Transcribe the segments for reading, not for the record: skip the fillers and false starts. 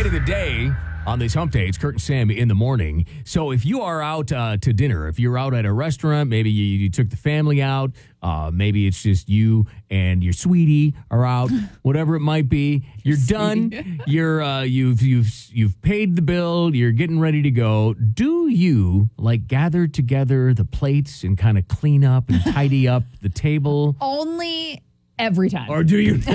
debate of the day on this hump day. It's Kurt and Sam in the morning. So if you are out to dinner, if you're out at a restaurant, maybe you took the family out, maybe it's just you and your sweetie are out, whatever it might be. You're done. You've paid the bill. You're getting ready to go. Do you gather together the plates and kind of clean up and tidy up the table? Only every time. Or do you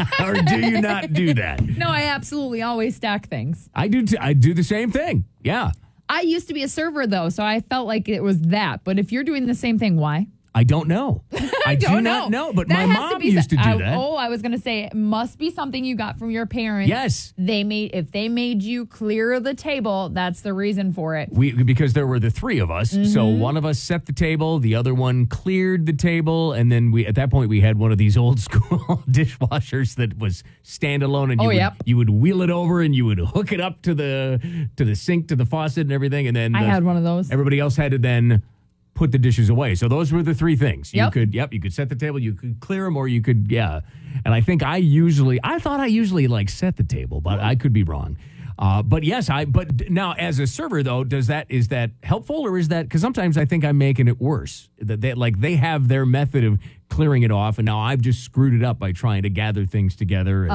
not do that? No, I absolutely always stack things. I do the same thing. Yeah. I used to be a server, though, so I felt like it was that. But if you're doing the same thing, why? I don't know. I do not know, but my mom used to do that. Oh, I was going to say, it must be something you got from your parents. Yes. If they made you clear the table, that's the reason for it. Because there were the three of us, so one of us set the table, the other one cleared the table, and then at that point we had one of these old school dishwashers that was standalone, and you would wheel it over and you would hook it up to the sink, to the faucet and everything, and then I had one of those. Everybody else had to then put the dishes away. So those were the three things. Yep. You could set the table, you could clear them, or you could, And I think I thought I usually set the table, but I could be wrong. But yes, but now as a server though, is that helpful, or is that, because sometimes I think I'm making it worse, that they have their method of clearing it off, and now I've just screwed it up by trying to gather things together.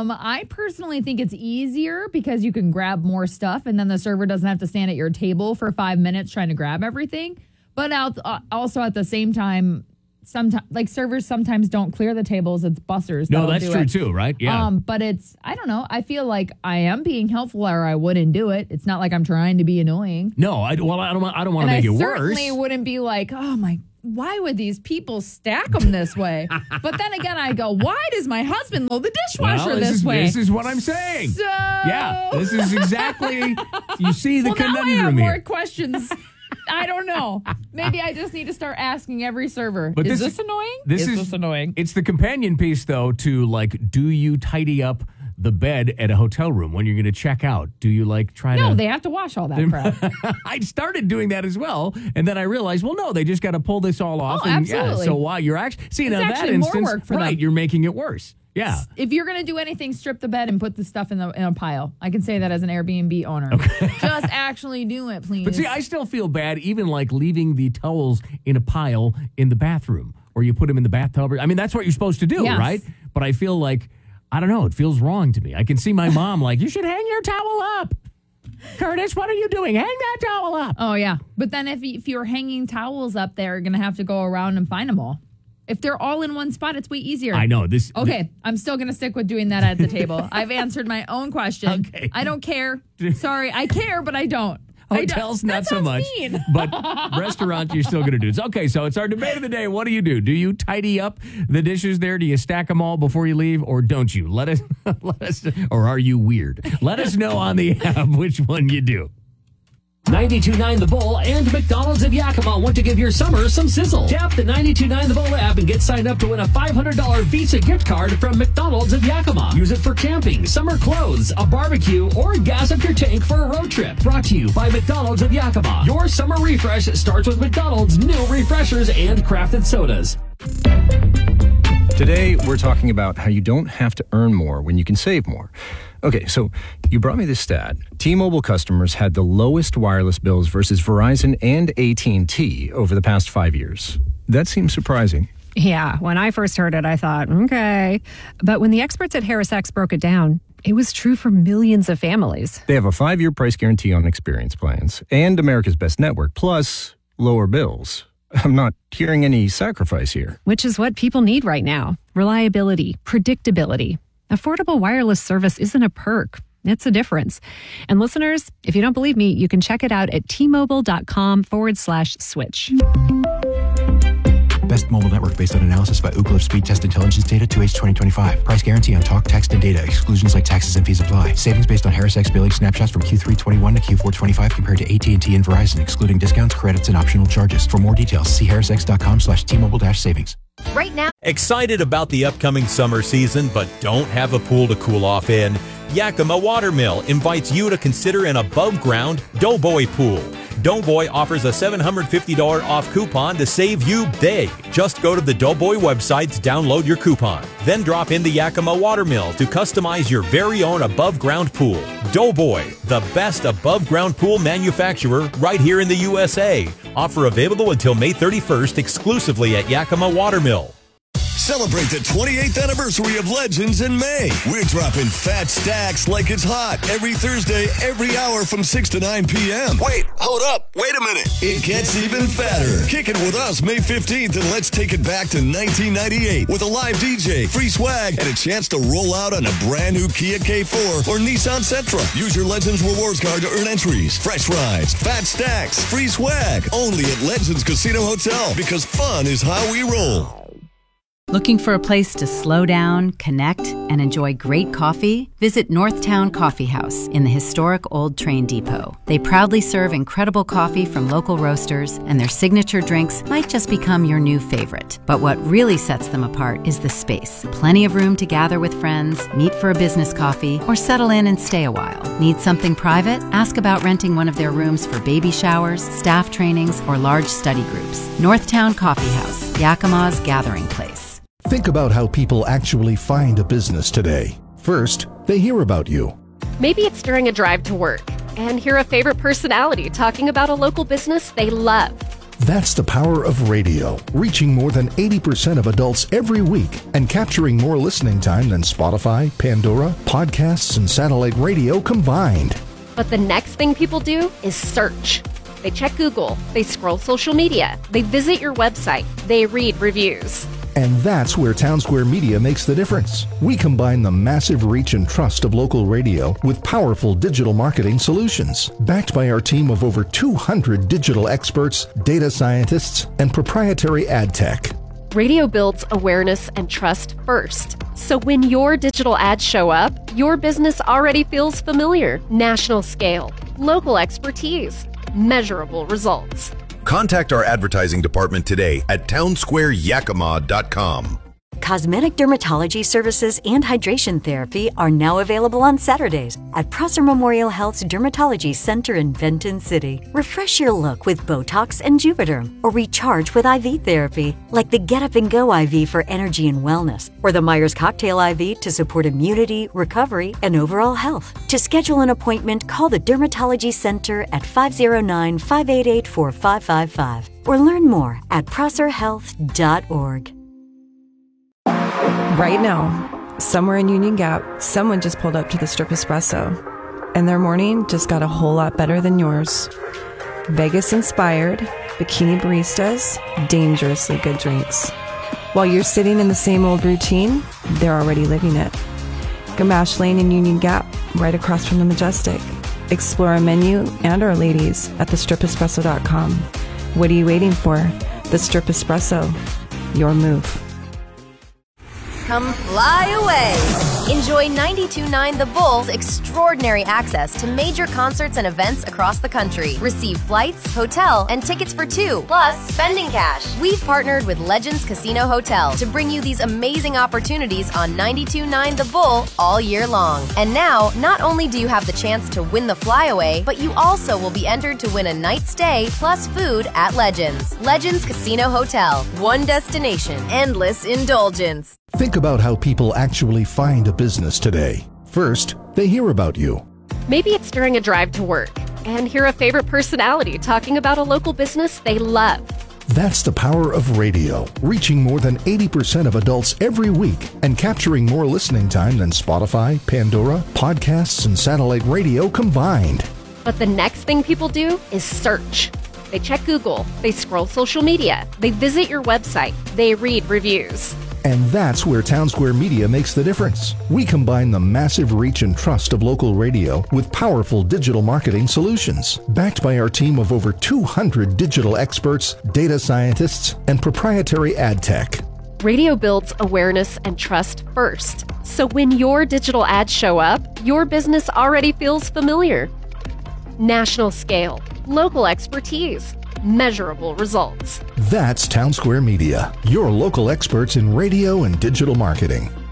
I personally think it's easier because you can grab more stuff, and then the server doesn't have to stand at your table for 5 minutes trying to grab everything. But also at the same time, sometimes servers sometimes don't clear the tables. It's bussers. No, that's true too, right? Yeah. But I don't know. I feel like I am being helpful, or I wouldn't do it. It's not like I'm trying to be annoying. No, I don't want to make it worse. I certainly wouldn't be like, oh my, why would these people stack them this way? But then again, I go, why does my husband load the dishwasher this way? This is what I'm saying. So yeah, this is exactly. You see the conundrum now I have here. more questions. I don't know. Maybe I just need to start asking every server. But is this annoying? Is this annoying? It's the companion piece, though, to do you tidy up the bed at a hotel room when you're going to check out? Do you try to? No, they have to wash all that crap. I started doing that as well, and then I realized, well, no, they just got to pull this all off. Oh, absolutely. Yeah, so while you're actually in that instance, more work for them. You're making it worse. Yeah. If you're going to do anything, strip the bed and put the stuff in a pile. I can say that as an Airbnb owner. Okay. Just actually do it, please. But see, I still feel bad even leaving the towels in a pile in the bathroom, or you put them in the bathtub. I mean, that's what you're supposed to do, right? But I feel I don't know, it feels wrong to me. I can see my mom you should hang your towel up. Curtis, what are you doing? Hang that towel up. Oh, yeah. But then if you're hanging towels up there, you're going to have to go around and find them all. If they're all in one spot, it's way easier. I know. Okay, I'm still going to stick with doing that at the table. I've answered my own question. Okay. I don't care. Sorry, I care, but I don't. Hotels, not so much. Mean. But restaurants, you're still going to do it. Okay, so it's our debate of the day. What do you do? Do you tidy up the dishes there? Do you stack them all before you leave, or don't you? Let us, or are you weird? Let us know on the app which one you do. 92.9 The Bull and McDonald's of Yakima want to give your summer some sizzle. Tap the 92.9 The Bull app and get signed up to win a $500 Visa gift card from McDonald's of Yakima. Use it for camping, summer clothes, a barbecue, or gas up your tank for a road trip. Brought to you by McDonald's of Yakima. Your summer refresh starts with McDonald's new refreshers and crafted sodas. Today, we're talking about how you don't have to earn more when you can save more. Okay, so you brought me this stat. T-Mobile customers had the lowest wireless bills versus Verizon and AT&T over the past 5 years. That seems surprising. Yeah, when I first heard it, I thought, okay. But when the experts at HarrisX broke it down, it was true for millions of families. They have a 5-year price guarantee on experience plans and America's Best Network, plus lower bills. I'm not hearing any sacrifice here. Which is what people need right now. Reliability, predictability. Affordable wireless service isn't a perk. It's a difference. And listeners, if you don't believe me, you can check it out at tmobile.com/switch. Best mobile network based on analysis by Ookla Speed Test Intelligence Data 2H 2025. Price guarantee on talk, text, and data. Exclusions like taxes and fees apply. Savings based on HarrisX billing snapshots from Q3 21 to Q4 25 compared to AT&T and Verizon, excluding discounts, credits, and optional charges. For more details, see harrisx.com/T-Mobile-savings. Right now. Excited about the upcoming summer season, but don't have a pool to cool off in? Yakima Watermill invites you to consider an above-ground Doughboy pool. Doughboy offers a $750 off coupon to save you big. Just go to the Doughboy website to download your coupon. Then drop in the Yakima Watermill to customize your very own above-ground pool. Doughboy, the best above-ground pool manufacturer right here in the USA. Offer available until May 31st exclusively at Yakima Watermill. Celebrate the 28th anniversary of Legends in May. We're dropping fat stacks like it's hot every Thursday, every hour from 6 to 9 p.m. Wait, hold up. Wait a minute. It gets even fatter. Kick it with us May 15th and let's take it back to 1998 with a live DJ, free swag, and a chance to roll out on a brand new Kia K4 or Nissan Sentra. Use your Legends Rewards card to earn entries, fresh rides, fat stacks, free swag. Only at Legends Casino Hotel because fun is how we roll. Looking for a place to slow down, connect, and enjoy great coffee? Visit Northtown Coffee House in the historic Old Train Depot. They proudly serve incredible coffee from local roasters, and their signature drinks might just become your new favorite. But what really sets them apart is the space. Plenty of room to gather with friends, meet for a business coffee, or settle in and stay a while. Need something private? Ask about renting one of their rooms for baby showers, staff trainings, or large study groups. Northtown Coffee House, Yakima's gathering place. Think about how people actually find a business today. First, they hear about you. Maybe it's during a drive to work and hear a favorite personality talking about a local business they love. That's the power of radio, reaching more than 80% of adults every week and capturing more listening time than Spotify, Pandora, podcasts, and satellite radio combined. But the next thing people do is search. They check Google, they scroll social media, they visit your website, they read reviews. And that's where Townsquare Media makes the difference. We combine the massive reach and trust of local radio with powerful digital marketing solutions. Backed by our team of over 200 digital experts, data scientists, and proprietary ad tech. Radio builds awareness and trust first. So when your digital ads show up, your business already feels familiar. National scale, local expertise, measurable results. Contact our advertising department today at townsquareyakima.com. Cosmetic dermatology services and hydration therapy are now available on Saturdays at Prosser Memorial Health's Dermatology Center in Benton City. Refresh your look with Botox and Juvederm, or recharge with IV therapy like the Get Up and Go IV for energy and wellness, or the Myers Cocktail IV to support immunity, recovery, and overall health. To schedule an appointment, call the Dermatology Center at 509-588-4555 or learn more at prosserhealth.org. Right now, somewhere in Union Gap, someone just pulled up to the Strip Espresso, and their morning just got a whole lot better than yours. Vegas-inspired, bikini baristas, dangerously good drinks. While you're sitting in the same old routine, they're already living it. Gamache Lane in Union Gap, right across from the Majestic. Explore our menu and our ladies at thestriprespresso.com. What are you waiting for? The Strip Espresso. Your move. Come fly away. Enjoy 92.9 The Bull's extraordinary access to major concerts and events across the country. Receive flights, hotel, and tickets for two, plus spending cash. We've partnered with Legends Casino Hotel to bring you these amazing opportunities on 92.9 The Bull all year long. And now, not only do you have the chance to win the flyaway, but you also will be entered to win a night stay plus food at Legends. Legends Casino Hotel. One destination. Endless indulgence. Think about how people actually find a business today. First, they hear about you. Maybe it's during a drive to work and hear a favorite personality talking about a local business they love. That's the power of radio, reaching more than 80% of adults every week and capturing more listening time than Spotify, Pandora, podcasts, and satellite radio combined. But the next thing people do is search. They check Google, they scroll social media, they visit your website, they read reviews. And that's where Townsquare Media makes the difference. We combine the massive reach and trust of local radio with powerful digital marketing solutions. Backed by our team of over 200 digital experts, data scientists, and proprietary ad tech. Radio builds awareness and trust first. So when your digital ads show up, your business already feels familiar. National scale, local expertise, measurable results. That's Townsquare Media, your local experts in radio and digital marketing.